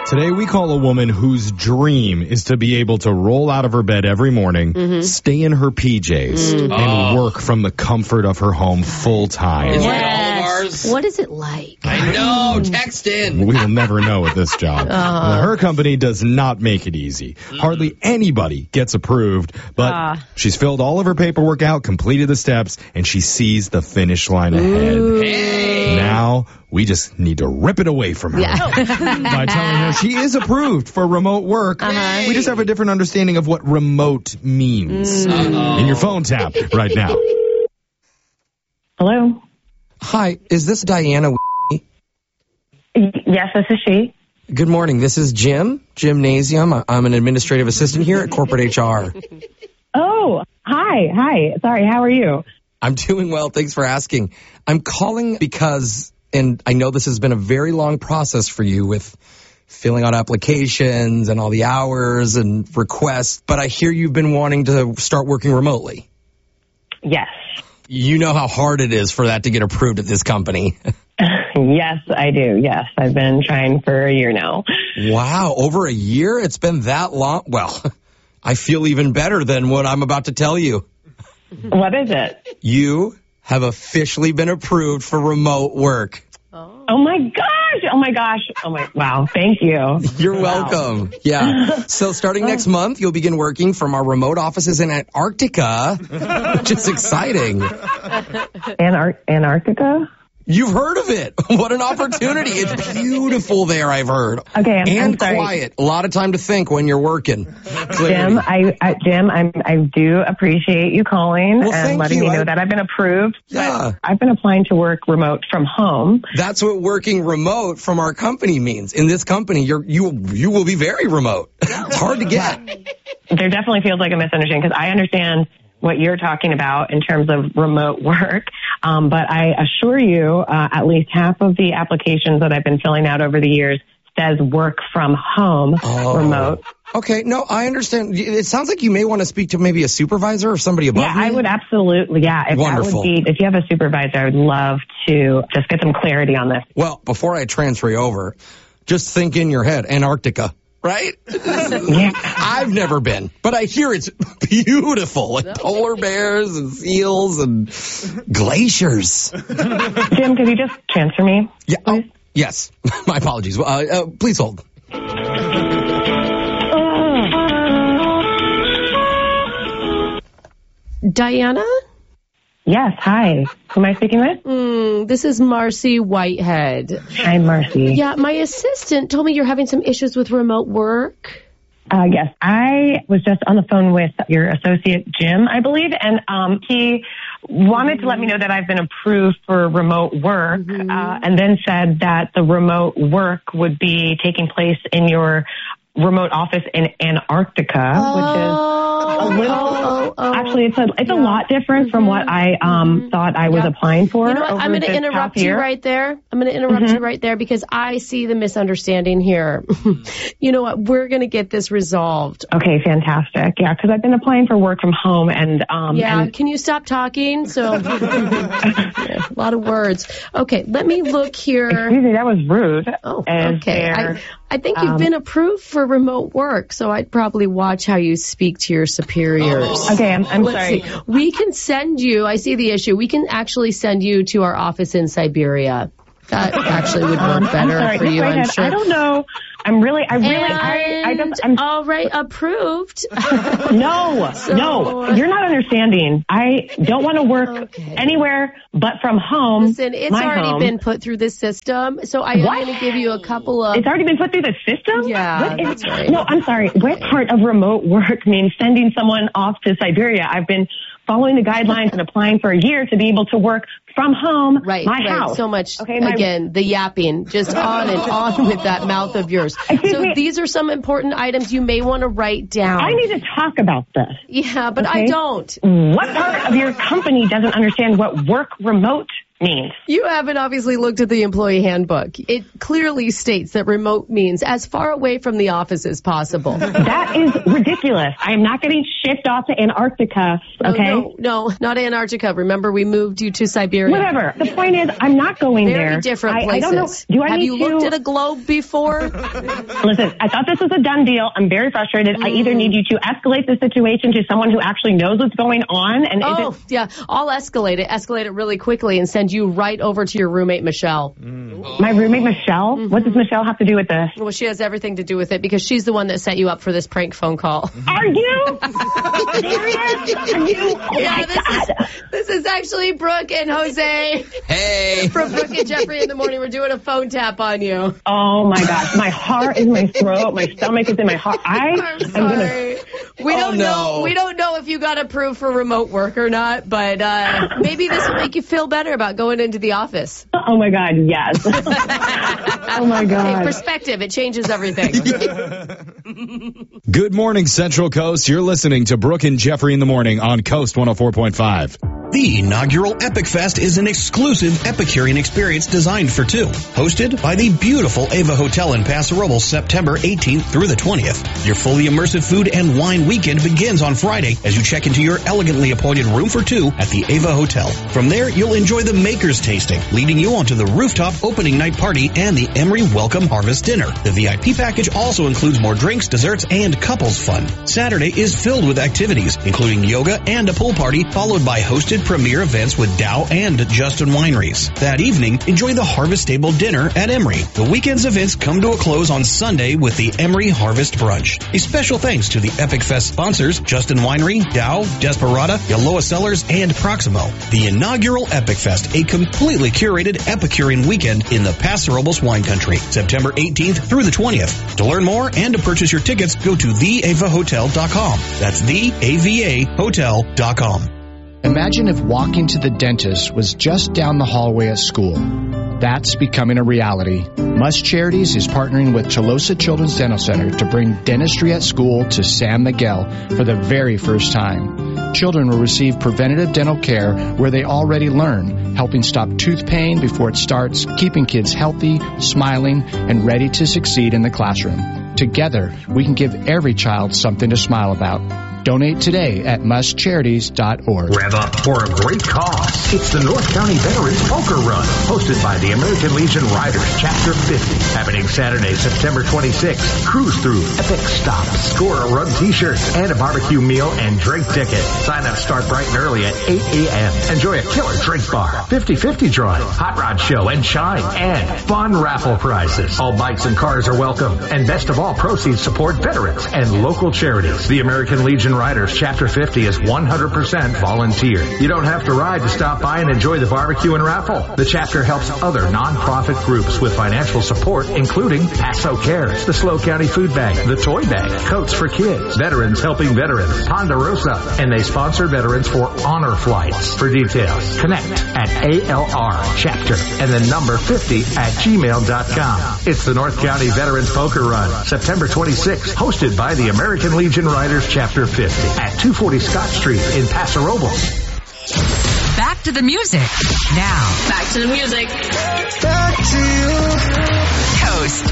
Today we call a woman whose dream is to be able to roll out of her bed every morning, stay in her PJs, and work from the comfort of her home full time. Yes. What is it like? I know. Text in. We will never know with this job. Her company does not make it easy. Hardly anybody gets approved, but she's filled all of her paperwork out, completed the steps, and she sees the finish line ahead. Hey. Now we just need to rip it away from her by telling her she is approved for remote work. We just have a different understanding of what remote means. In your phone tap right now. Hello. Hi, is this Diana? Yes, this is she. Good morning. This is Jim, Gymnasium. I'm an administrative assistant here at Corporate HR. Oh, hi. Sorry, how are you? I'm doing well. Thanks for asking. I'm calling because, and I know this has been a very long process for you with filling out applications and all the hours and requests, but I hear you've been wanting to start working remotely. Yes. You know how hard it is for that to get approved at this company. Yes, I do. Yes, I've been trying for a year now. Wow, over a year? It's been that long? Well, I feel even better than what I'm about to tell you. What is it? You have officially been approved for remote work. Oh my gosh. Wow. Thank you. You're welcome. Yeah. So starting next month, you'll begin working from our remote offices in Antarctica, which is exciting. Antarctica? You've heard of it. What an opportunity. It's beautiful there, I've heard. Okay, I'm sorry. Quiet. A lot of time to think when you're working. Jim, I do appreciate you calling and letting me know that I've been approved. Yeah. But I've been applying to work remote from home. That's what working remote from our company means. In this company, you will be very remote. It's hard to get. There definitely feels like a misunderstanding because I understand what you're talking about in terms of remote work. But I assure you, at least half of the applications that I've been filling out over the years says work from home remote. Okay, no, I understand. It sounds like you may want to speak to maybe a supervisor or somebody above you. Yeah, I would absolutely. Yeah, Wonderful. If you have a supervisor, I would love to just get some clarity on this. Well, before I transfer you over, just think in your head, Antarctica. Right? Yeah. I've never been, but I hear it's beautiful, like polar bears and seals and glaciers. Jim, could you just transfer me? Yeah. Oh, yes. My apologies. Please hold. Diana? Yes. Hi. Who am I speaking with? This is Marcy Whitehead. Hi, Marcy. Yeah, my assistant told me you're having some issues with remote work. Yes. I was just on the phone with your associate, Jim, I believe, and he wanted to let me know that I've been approved for remote work, and then said that the remote work would be taking place in your remote office in Antarctica, which is a little, actually, it's a lot different from what I thought I was applying for. You know what? I'm going to interrupt you right there. I'm going to interrupt you right there because I see the misunderstanding here. You know what? We're going to get this resolved. Okay, fantastic. Yeah, because I've been applying for work from home and can you stop talking? So a lot of words. Okay, let me look here. Excuse me, that was rude. Oh, okay. I think you've been approved for remote work, so I'd probably watch how you speak to your superiors. Okay, I'm sorry. See. We can send you, I see the issue, we can actually send you to our office in Siberia. That actually would work better for you, I'm sure. I don't know. I'm all right, approved. No, you're not understanding. I don't want to work anywhere but from home. Listen, it's already been put through the system, so I am going to give you a couple of... It's already been put through the system? Yeah, that's right. No, I'm sorry. What part of remote work means sending someone off to Siberia? I've been following the guidelines and applying for a year to be able to work from home, my house. So much, again, the yapping, just on and on with that mouth of yours. These are some important items you may want to write down. I need to talk about this. Yeah, but I don't. What part of your company doesn't understand what work remote means. You haven't obviously looked at the employee handbook. It clearly states that remote means as far away from the office as possible. That is ridiculous. I am not getting shipped off to Antarctica, okay? No, not Antarctica. Remember, we moved you to Siberia. Whatever. The point is, I'm not going there. Very different places. I don't know. Have you looked at a globe before? Listen, I thought this was a done deal. I'm very frustrated. I either need you to escalate the situation to someone who actually knows what's going on. And yeah. I'll escalate it. Escalate it really quickly and send you right over to your roommate, Michelle. My roommate, Michelle? What does Michelle have to do with this? Well, she has everything to do with it because she's the one that set you up for this prank phone call. Are you serious? Are you? Oh, yeah, this is actually Brooke and Jose. Hey. From Brooke and Jeffrey in the morning. We're doing a phone tap on you. Oh, my gosh. My heart is in my throat. My stomach is in my heart. I'm sorry. We don't know if you got approved for remote work or not, but maybe this will make you feel better about going into the office. Oh, my God, yes. Oh, my God. Hey, perspective, it changes everything. Good morning, Central Coast. You're listening to Brooke and Jeffrey in the morning on Coast 104.5. The inaugural Epic Fest is an exclusive Epicurean experience designed for two. Hosted by the beautiful Ava Hotel in Paso Robles, September 18th through the 20th. Your fully immersive food and wine weekend begins on Friday as you check into your elegantly appointed room for two at the Ava Hotel. From there, you'll enjoy the Makers Tasting, leading you onto the rooftop opening night party and the Emery Welcome Harvest Dinner. The VIP package also includes more drinks, desserts, and couples fun. Saturday is filled with activities, including yoga and a pool party, followed by hosted premier events with Dow and Justin Wineries. That evening, enjoy the Harvest Table Dinner at Emery. The weekend's events come to a close on Sunday with the Emery Harvest Brunch. A special thanks to the Epic Fest sponsors, Justin Winery, Dow, Desperada, Yaloa Cellars, and Proximo. The inaugural Epic Fest, a completely curated Epicurean weekend in the Paso Robles wine country, September 18th through the 20th. To learn more and to purchase your tickets, go to theavahotel.com. That's theavahotel.com. Imagine if walking to the dentist was just down the hallway at school. That's becoming a reality. Must Charities is partnering with Cholosa Children's Dental Center to bring dentistry at school to San Miguel for the very first time. Children will receive preventative dental care where they already learn, helping stop tooth pain before it starts, keeping kids healthy, smiling, and ready to succeed in the classroom. Together, we can give every child something to smile about. Donate today at mustcharities.org. Rev up for a great cause. It's the North County Veterans Poker Run, hosted by the American Legion Riders Chapter 50, happening Saturday, September 26th. Cruise through epic stops, score a run t-shirt, and a barbecue meal and drink ticket. Sign-ups start bright and early at 8 a.m. Enjoy a killer drink bar, 50-50 drawing, hot rod show and shine, and fun raffle prizes. All bikes and cars are welcome, and best of all, proceeds support veterans and local charities. The American Legion Riders Chapter 50 is 100% volunteer. You don't have to ride to stop by and enjoy the barbecue and raffle. The chapter helps other nonprofit groups with financial support, including Paso Cares, the SLO County Food Bank, the Toy Bank, Coats for Kids, Veterans Helping Veterans, Ponderosa, and they sponsor veterans for honor flights. For details, connect at ALR Chapter and the number 50 at gmail.com. It's the North County Veterans Poker Run, September 26th, hosted by the American Legion Riders Chapter 50 at 240 Scott Street in Paso Robles. Back to the music. Now. Back to the music. Back to you. Coast